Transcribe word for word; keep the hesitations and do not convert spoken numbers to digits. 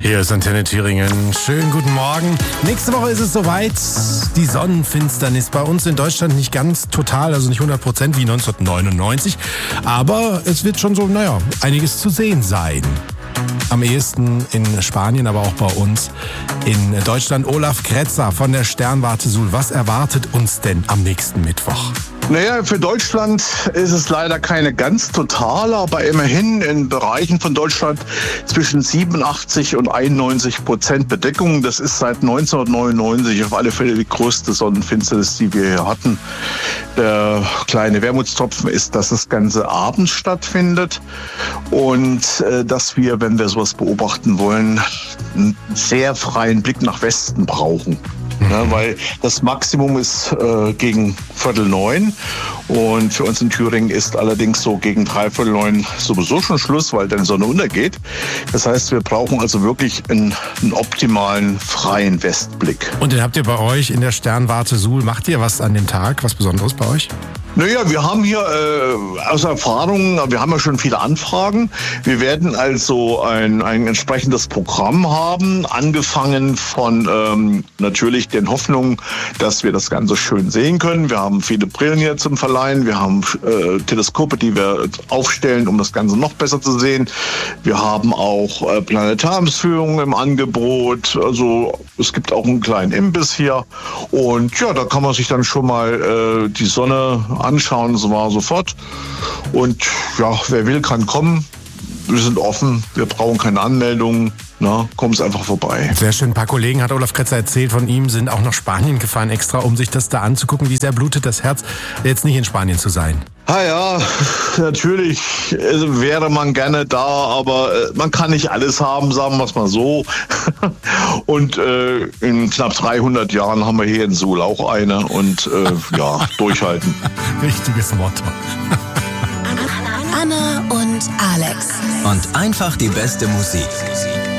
Hier ist Antenne Thüringen. Schönen guten Morgen. Nächste Woche ist es soweit. Die Sonnenfinsternis bei uns in Deutschland nicht ganz total, also nicht hundert Prozent wie neunzehnhundertneunundneunzig. Aber es wird schon so, naja, einiges zu sehen sein. Am ehesten in Spanien, aber auch bei uns in Deutschland. Olaf Kretzer von der Sternwarte Suhl. Was erwartet uns denn am nächsten Mittwoch? Naja, für Deutschland ist es leider keine ganz totale, aber immerhin in Bereichen von Deutschland zwischen siebenundachtzig und einundneunzig Prozent Bedeckung. Das ist seit neunzehnhundertneunundneunzig auf alle Fälle die größte Sonnenfinsternis, die wir hier hatten. Der kleine Wermutstropfen ist, dass das Ganze abends stattfindet und äh, dass wir, wenn wir sowas beobachten wollen, einen sehr freien Blick nach Westen brauchen. Ja, weil das Maximum ist äh, gegen Viertel neun und für uns in Thüringen ist allerdings so gegen dreiviertel neun sowieso schon Schluss, weil dann die Sonne untergeht. Das heißt, wir brauchen also wirklich einen, einen optimalen, freien Westblick. Und den habt ihr bei euch in der Sternwarte Suhl. Macht ihr was an dem Tag, was Besonderes bei euch? Naja, wir haben hier äh, aus Erfahrung, wir haben ja schon viele Anfragen. Wir werden also ein, ein entsprechendes Programm haben, angefangen von ähm, natürlich den Hoffnungen, dass wir das Ganze schön sehen können. Wir haben viele Brillen hier zum Verleihen, wir haben äh, Teleskope, die wir aufstellen, um das Ganze noch besser zu sehen. Wir haben auch äh, Planetariumsführungen im Angebot, also es gibt auch einen kleinen Imbiss hier und ja, da kann man sich dann schon mal äh, die Sonne anschauen, so war sofort. Und ja, wer will, kann kommen. Wir sind offen, wir brauchen keine Anmeldungen. Na, komm's einfach vorbei. Sehr schön. Ein paar Kollegen, hat Olaf Kretzer erzählt, von ihm sind auch nach Spanien gefahren, extra, um sich das da anzugucken. Wie sehr blutet das Herz, jetzt nicht in Spanien zu sein? Ah ja, natürlich also wäre man gerne da, aber äh, man kann nicht alles haben, sagen wir es mal so. Und äh, in knapp dreihundert Jahren haben wir hier in Suhl auch eine und äh, ja, durchhalten. Richtiges Motto. Anna und Alex. Und einfach die beste Musik.